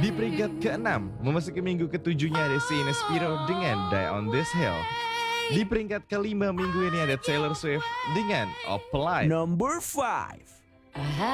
Di peringkat ke-6, memasuki minggu ke-7-nya ada Saint Spiro dengan Die on This Hill. Di peringkat ke-5 minggu ini ada Taylor Swift dengan Apply. Number 5.